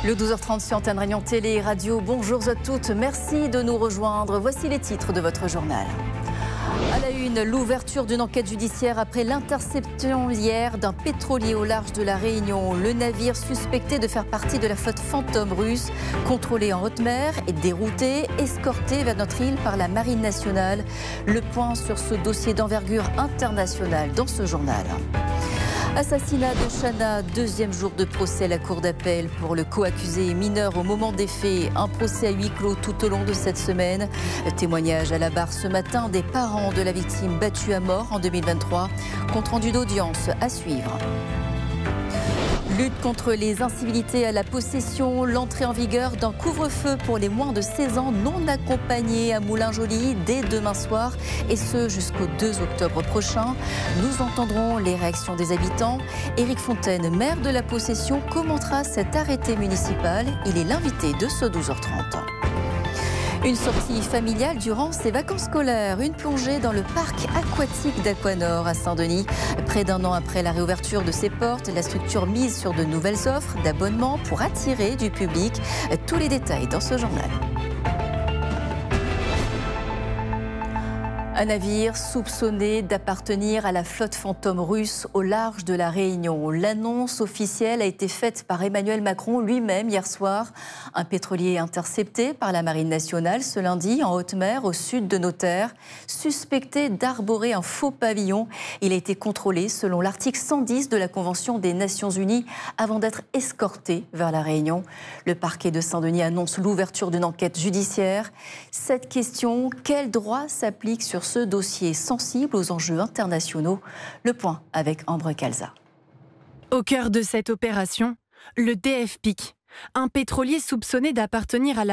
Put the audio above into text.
Le 12h30 sur Antenne Réunion Télé et Radio. Bonjour à toutes, merci de nous rejoindre. Voici les titres de votre journal. À la une, l'ouverture d'une enquête judiciaire après l'interception hier d'un pétrolier au large de la Réunion. Le navire suspecté de faire partie de la flotte fantôme russe, contrôlé en haute mer et dérouté, escorté vers notre île par la Marine nationale. Le point sur ce dossier d'envergure internationale dans ce journal. Assassinat de Chana, deuxième jour de procès à la cour d'appel pour le co-accusé mineur au moment des faits. Un procès à huis clos tout au long de cette semaine. Témoignage à la barre ce matin des parents de la victime battue à mort en 2023. Compte rendu d'audience à suivre. Lutte contre les incivilités à la possession, l'entrée en vigueur d'un couvre-feu pour les moins de 16 ans non accompagnés à Moulins-Joly dès demain soir et ce jusqu'au 2 octobre prochain. Nous entendrons les réactions des habitants. Éric Fontaine, maire de la possession, commentera cet arrêté municipal. Il est l'invité de ce 12h30. Une sortie familiale durant ses vacances scolaires. Une plongée dans le parc aquatique d'Aquanor à Saint-Denis. Près d'un an après la réouverture de ses portes, la structure mise sur de nouvelles offres d'abonnement pour attirer du public. Tous les détails dans ce journal. Un navire soupçonné d'appartenir à la flotte fantôme russe au large de la Réunion. L'annonce officielle a été faite par Emmanuel Macron lui-même hier soir. Un pétrolier intercepté par la Marine nationale ce lundi en haute mer au sud de nos terres, suspecté d'arborer un faux pavillon. Il a été contrôlé selon l'article 110 de la Convention des Nations Unies avant d'être escorté vers la Réunion. Le parquet de Saint-Denis annonce l'ouverture d'une enquête judiciaire. Cette question, quel droit s'applique sur ce dossier sensible aux enjeux internationaux? Le point avec Ambre Calza. Au cœur de cette opération, le DF Pic, un pétrolier soupçonné d'appartenir à la